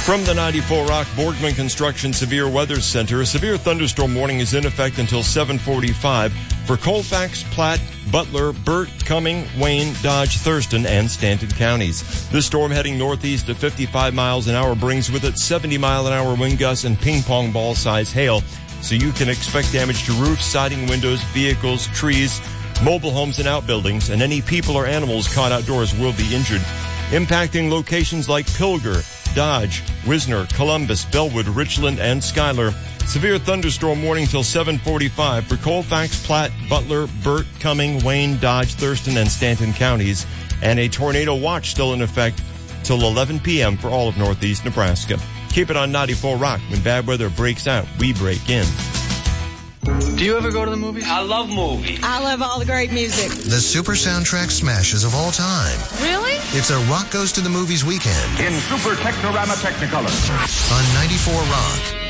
From the 94 Rock Borgman Construction Severe Weather Center, a severe thunderstorm warning is in effect until 7:45 for Colfax, Platte, Butler, Burt, Cumming, Wayne, Dodge, Thurston, and Stanton counties. This storm heading northeast at 55 miles an hour brings with it 70-mile-an-hour wind gusts and ping-pong ball-size hail, so you can expect damage to roofs, siding, windows, vehicles, trees, mobile homes, and outbuildings, and any people or animals caught outdoors will be injured, impacting locations like Pilger, Dodge, Wisner, Columbus, Bellwood, Richland, and Schuyler. Severe thunderstorm warning till 7:45 for Colfax, Platte, Butler, Burt, Cumming, Wayne, Dodge, Thurston, and Stanton counties. And a tornado watch still in effect till 11 p.m. for all of northeast Nebraska. Keep it on 94 Rock. When bad weather breaks out, we break in. Do you ever go to the movies? I love movies. I love all the great music. The super soundtrack smashes of all time. Really? It's a Rock Goes to the Movies weekend. In Super Technorama Technicolor. On 94 Rock.